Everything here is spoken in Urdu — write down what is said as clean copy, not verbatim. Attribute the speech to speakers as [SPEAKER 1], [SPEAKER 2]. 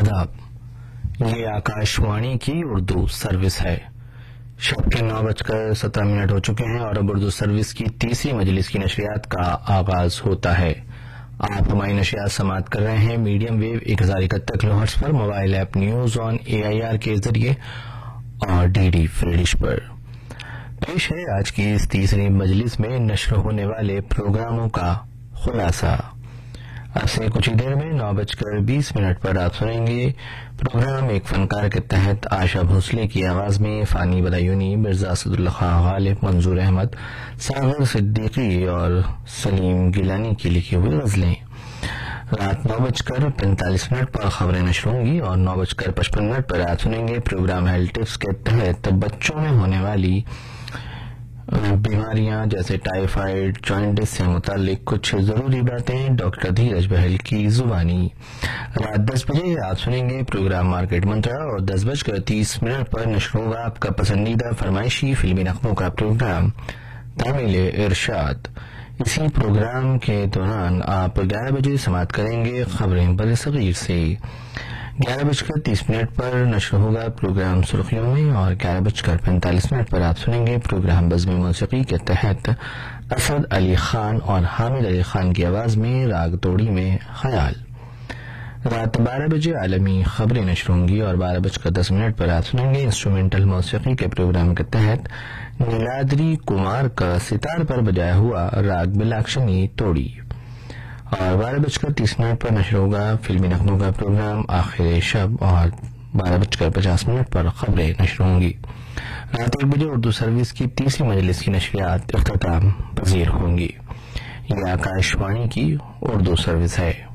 [SPEAKER 1] آداب، یہ آکاشوانی کی اردو سروس ہے۔ شب کے 9:17 ہو چکے ہیں اور اب اردو سروس کی تیسری مجلس کی نشریات کا آغاز ہوتا ہے۔ آپ ہماری نشریات سماعت کر رہے ہیں medium view 1071 کلوہرٹز per, mobile app news on AIR کے ذریعے اور DD فری ڈش پر۔ پیش ہے آج کی اس تیسری مجلس میں نشر ہونے والے پروگراموں کا خلاصہ۔ اب سے کچھ ہی دیر میں 9:20 پر آپ سنیں گے پروگرام ایک فنکار کے تحت آشا بھوسلے کی آواز میں فانی بدایونی، مرزا اسد اللہ خان غالب، منظور احمد، ساغر صدیقی اور سلیم گیلانی کی لکھی ہوئی غزلیں۔ رات 9:45 پر خبریں نشر ہوں گی اور 9:55 پر آپ سنیں گے پروگرام ہیلتھ ٹپس کے تحت بچوں میں ہونے والی بیماریاں جیسے ٹائیفائڈ، جوائنٹس سے متعلق کچھ ضروری باتیں ڈاکٹر دھیرج بہل کی زبانی۔ رات 10 بجے آپ سنیں گے پروگرام مارکیٹ منترا اور 10:30 پر نشر ہوگا آپ کا پسندیدہ فرمائشی فلمی نغموں کا پروگرام تامل ارشاد۔ اسی پروگرام کے دوران آپ 11 بجے سماعت کریں گے خبریں برصغیر سے۔ 11:30 پر نشر ہوگا پروگرام سرخیوں میں اور 11:45 پر آپ سنیں گے پروگرام بزم موسیقی کے تحت اسد علی خان اور حامد علی خان کی آواز میں راگ توڑی میں خیال۔ رات 12 بجے عالمی خبریں نشر ہوں گی اور 12:10 پر آپ سنیں گے انسٹرومنٹل موسیقی کے پروگرام کے تحت نیلادری کمار کا ستار پر بجایا ہوا راگ بلاکشنی توڑی۔ اور 12:30 پر نشر ہوگا فلمی نغموں کا پروگرام آخر شب اور 12:50 پر خبریں نشر ہوں گی۔ رات 1 بجے اردو سروس کی تیسری مجلس کی نشریات اختتام پذیر ہوں گی۔ یہ آکاشوانی کی اردو سروس ہے۔